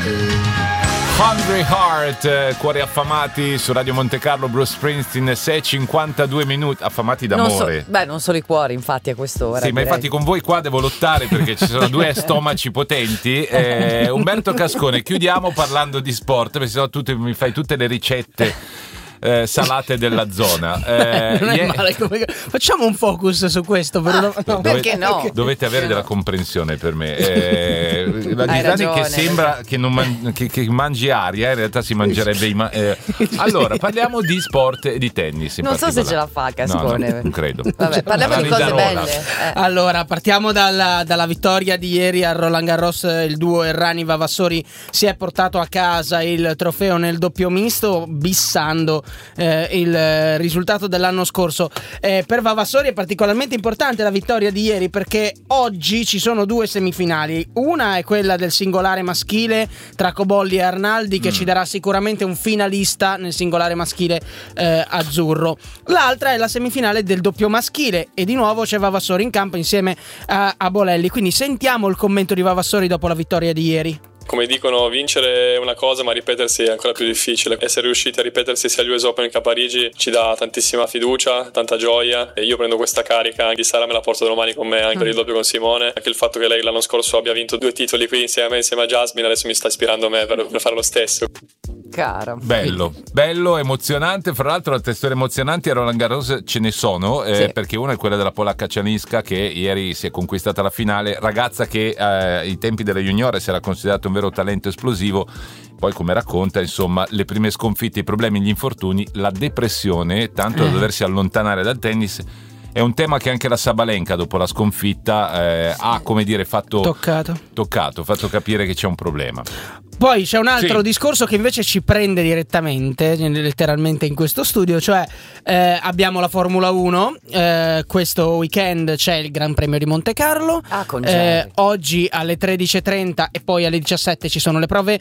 Hungry Heart, cuori affamati su Radio Monte Carlo, Bruce Springsteen, 6:52 minuti, affamati d'amore. Non solo i cuori, infatti, a quest'ora. Sì, ma infatti con voi qua devo lottare perché ci sono due stomaci potenti. Umberto Cascone, chiudiamo parlando di sport, perché sennò mi fai tutte le ricette salate della zona. Non è male facciamo un focus su questo perché no? Dovete avere della comprensione per me. La Ghisani che sembra che mangi aria, in realtà si mangerebbe allora parliamo di sport e di tennis. Non so se ce la fa Cascone. No, non credo. Vabbè, parliamo di cose belle. Allora partiamo dalla vittoria di ieri al Roland Garros. Il duo Errani Vavassori si è portato a casa il trofeo nel doppio misto, bissando il risultato dell'anno scorso. Per Vavassori è particolarmente importante la vittoria di ieri perché oggi ci sono due semifinali. Una è quella del singolare maschile tra Cobolli e Arnaldi che ci darà sicuramente un finalista nel singolare maschile azzurro. L'altra è la semifinale del doppio maschile e di nuovo c'è Vavassori in campo insieme a Bolelli. Quindi sentiamo il commento di Vavassori dopo la vittoria di ieri. Come dicono, vincere è una cosa, ma ripetersi è ancora più difficile. Essere riusciti a ripetersi sia agli US Open che a Parigi ci dà tantissima fiducia, tanta gioia, e io prendo questa carica. Anche Sara me la porto domani con me anche per il doppio con Simone. Anche il fatto che lei l'anno scorso abbia vinto 2 titoli qui insieme a me, insieme a Jasmine, adesso mi sta ispirando a me per fare lo stesso. Caro. Bello, emozionante. Fra l'altro le testure emozionanti a Roland Garros ce ne sono, sì. Perché una è quella della polacca Cialinska che ieri si è conquistata la finale, ragazza che ai tempi delle juniores era considerata un vero talento esplosivo. Poi, come racconta, insomma, le prime sconfitte, i problemi, gli infortuni, la depressione, tanto da doversi allontanare dal tennis. È un tema che anche la Sabalenka dopo la sconfitta ha, come dire, fatto capire che c'è un problema. Poi c'è un altro discorso che invece ci prende direttamente, letteralmente in questo studio, cioè abbiamo la Formula 1, questo weekend c'è il Gran Premio di Monte Carlo, oggi alle 13:30 e poi alle 17 ci sono le prove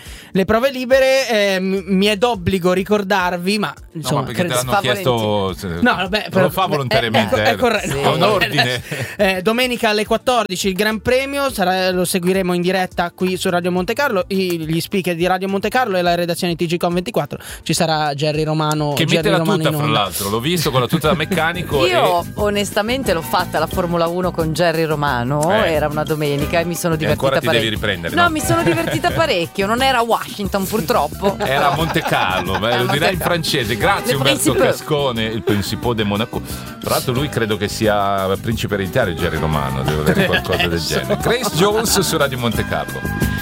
libere. Mi è d'obbligo ricordarvi, ma insomma, perché te l'hanno chiesto, lo fa volontariamente, è corretto, è un ordine. Domenica alle 14 il Gran Premio, lo seguiremo in diretta qui su Radio Monte Carlo. Gli speaker di Radio Monte Carlo e la redazione di TGCOM24, ci sarà Gerry Romano che mette la tuta, fra l'altro l'ho visto con la tuta da meccanico. Io onestamente l'ho fatta la Formula 1 con Gerry Romano, era una domenica e mi sono divertita ancora parecchio. Devi riprendere, no, mi sono divertita parecchio. Non era Washington purtroppo, era Monte Carlo, lo direi in francese. Grazie Umberto Cascone, il Principaux de Monaco. Tra l'altro lui credo che sia principe ereditario Gerry Romano, devo dire qualcosa del genere. Grace Jones su Radio Monte Carlo.